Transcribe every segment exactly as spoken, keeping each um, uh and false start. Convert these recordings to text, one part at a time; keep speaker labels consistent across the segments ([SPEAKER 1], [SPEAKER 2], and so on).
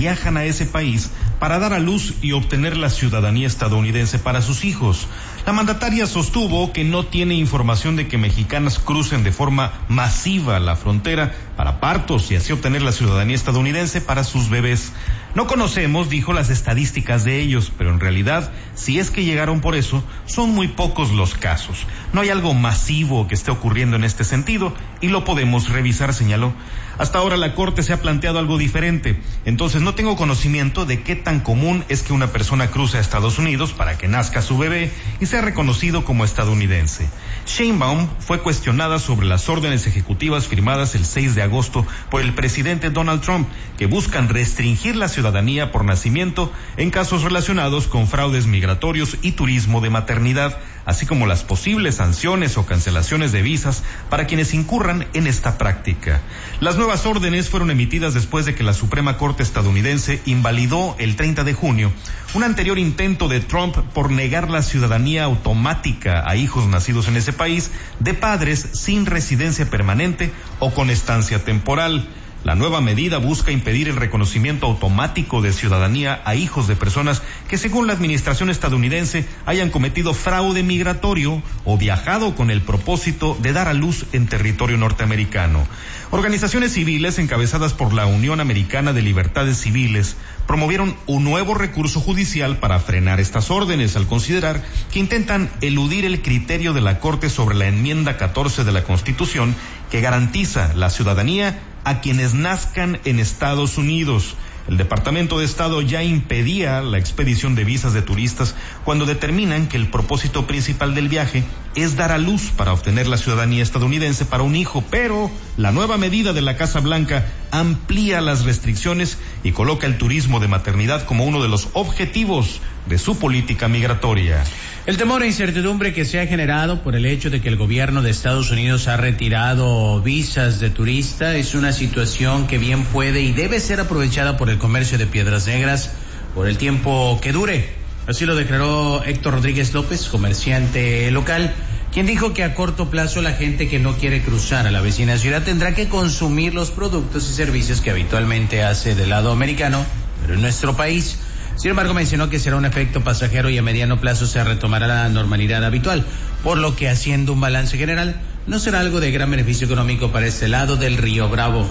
[SPEAKER 1] viajan a ese país para dar a luz y obtener la ciudadanía estadounidense para sus hijos. La mandataria sostuvo que no tiene información de que mexicanas crucen de forma masiva la frontera para partos y así obtener la ciudadanía estadounidense para sus bebés. No conocemos, dijo, las estadísticas de ellos, pero en realidad, si es que llegaron por eso, son muy pocos los casos. No hay algo masivo que esté ocurriendo en este sentido y lo podemos revisar, señaló. Hasta ahora la Corte se ha planteado algo diferente, entonces no tengo conocimiento de qué tan común es que una persona cruce a Estados Unidos para que nazca su bebé y sea reconocido como estadounidense. Sheinbaum fue cuestionada sobre las órdenes ejecutivas firmadas el seis de agosto por el presidente Donald Trump, que buscan restringir la ciudadanía por nacimiento en casos relacionados con fraudes migratorios y turismo de maternidad, así como las posibles sanciones o cancelaciones de visas para quienes incurran en esta práctica. Las nuevas órdenes fueron emitidas después de que la Suprema Corte estadounidense invalidó el treinta de junio un anterior intento de Trump por negar la ciudadanía automática a hijos nacidos en ese país de padres sin residencia permanente o con estancia temporal. La nueva medida busca impedir el reconocimiento automático de ciudadanía a hijos de personas que, según la administración estadounidense, hayan cometido fraude migratorio o viajado con el propósito de dar a luz en territorio norteamericano. Organizaciones civiles encabezadas por la Unión Americana de Libertades Civiles promovieron un nuevo recurso judicial para frenar estas órdenes, al considerar que intentan eludir el criterio de la Corte sobre la enmienda catorce de la Constitución, que garantiza la ciudadanía a quienes nazcan en Estados Unidos. El Departamento de Estado ya impedía la expedición de visas de turistas cuando determinan que el propósito principal del viaje es dar a luz para obtener la ciudadanía estadounidense para un hijo, pero la nueva medida de la Casa Blanca amplía las restricciones y coloca el turismo de maternidad como uno de los objetivos de su política migratoria.
[SPEAKER 2] El temor e incertidumbre que se ha generado por el hecho de que el gobierno de Estados Unidos ha retirado visas de turista es una situación que bien puede y debe ser aprovechada por el comercio de piedras negras por el tiempo que dure. Así lo declaró Héctor Rodríguez López, comerciante local, quien dijo que a corto plazo la gente que no quiere cruzar a la vecina ciudad tendrá que consumir los productos y servicios que habitualmente hace del lado americano, pero en nuestro país. Sin embargo, mencionó que será un efecto pasajero y a mediano plazo se retomará la normalidad habitual, por lo que, haciendo un balance general, no será algo de gran beneficio económico para este lado del Río Bravo.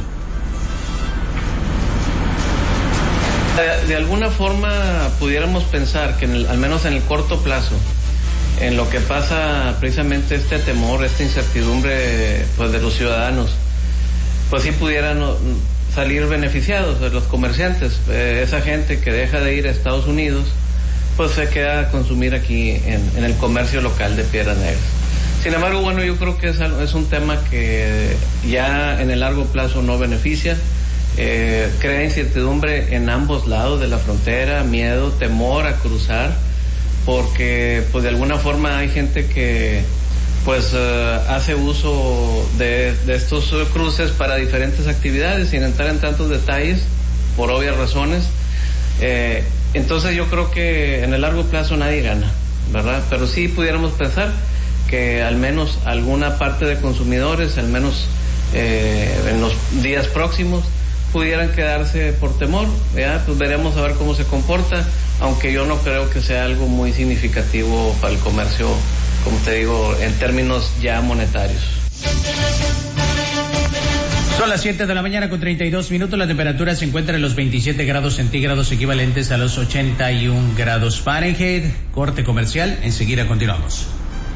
[SPEAKER 3] De, de alguna forma pudiéramos pensar que en el, al menos en el corto plazo, en lo que pasa precisamente este temor, esta incertidumbre pues de los ciudadanos, pues sí pudieran salir beneficiados de los comerciantes. Eh, esa gente que deja de ir a Estados Unidos pues se queda a consumir aquí en, en el comercio local de Piedras Negras. Sin embargo, bueno, yo creo que es, es un tema que ya en el largo plazo no beneficia, eh, crea incertidumbre en ambos lados de la frontera, miedo, temor a cruzar, porque pues de alguna forma hay gente que pues uh, hace uso de, de estos uh, cruces para diferentes actividades, sin entrar en tantos detalles, por obvias razones. Eh, entonces yo creo que en el largo plazo nadie gana, ¿verdad? Pero sí pudiéramos pensar que al menos alguna parte de consumidores, al menos eh, en los días próximos, pudieran quedarse por temor, ¿ya? Pues veremos a ver cómo se comporta, aunque yo no creo que sea algo muy significativo para el comercio, como te digo, en términos ya monetarios.
[SPEAKER 2] Son las siete de la mañana con treinta y dos minutos, la temperatura se encuentra en los veintisiete grados centígrados equivalentes a los ochenta y un grados Fahrenheit. Corte comercial, enseguida continuamos.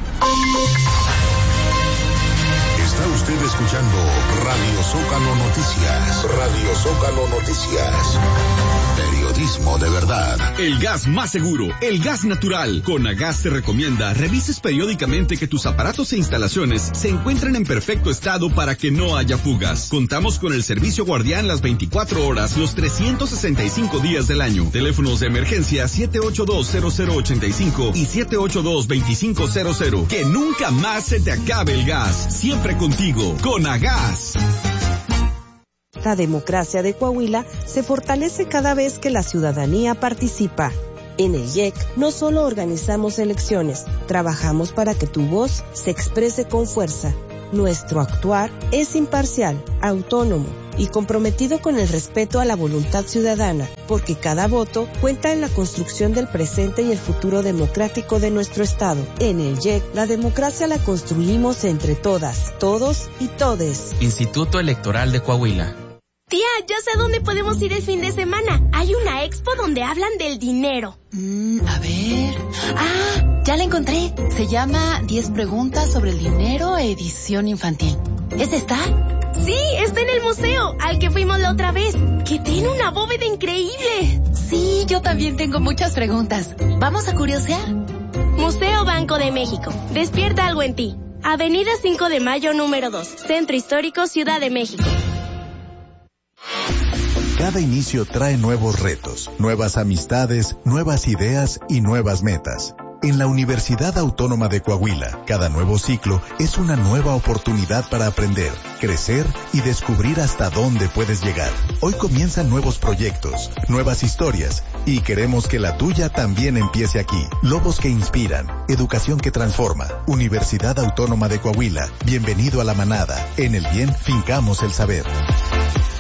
[SPEAKER 4] Está usted escuchando Radio Zócalo Noticias. Radio Zócalo Noticias. Periodismo de verdad.
[SPEAKER 5] El gas más seguro, el gas natural. Conagas te recomienda revises periódicamente que tus aparatos e instalaciones se encuentren en perfecto estado para que no haya fugas. Contamos con el servicio guardián las veinticuatro horas, los trescientos sesenta y cinco días del año. Teléfonos de emergencia siete ocho dos cero cero ocho cinco y siete ocho dos dos cinco cero cero. Que nunca más se te acabe el gas. Siempre contigo, Conagas.
[SPEAKER 6] La democracia de Coahuila se fortalece cada vez que la ciudadanía participa. En el I E C no solo organizamos elecciones, trabajamos para que tu voz se exprese con fuerza. Nuestro actuar es imparcial, autónomo y comprometido con el respeto a la voluntad ciudadana, porque cada voto cuenta en la construcción del presente y el futuro democrático de nuestro Estado. En el Y E C, la democracia la construimos entre todas, todos y todes.
[SPEAKER 7] Instituto Electoral de Coahuila.
[SPEAKER 8] Tía, ya sé a dónde podemos ir el fin de semana. Hay una expo donde hablan del dinero.
[SPEAKER 9] Mm, a ver... Ah, ya la encontré. Se llama diez preguntas sobre el dinero, edición infantil. ¿Es esta?
[SPEAKER 8] Sí, está en el museo, al que fuimos la otra vez, que tiene una bóveda increíble.
[SPEAKER 9] Sí, yo también tengo muchas preguntas. ¿Vamos a curiosear?
[SPEAKER 8] Museo Banco de México. Despierta algo en ti. Avenida cinco de Mayo, número dos. Centro Histórico, Ciudad de México.
[SPEAKER 10] Cada inicio trae nuevos retos, nuevas amistades, nuevas ideas y nuevas metas. En la Universidad Autónoma de Coahuila, cada nuevo ciclo es una nueva oportunidad para aprender, crecer y descubrir hasta dónde puedes llegar. Hoy comienzan nuevos proyectos, nuevas historias y queremos que la tuya también empiece aquí. Lobos que inspiran, educación que transforma. Universidad Autónoma de Coahuila, bienvenido a la manada. En el bien, fincamos el saber.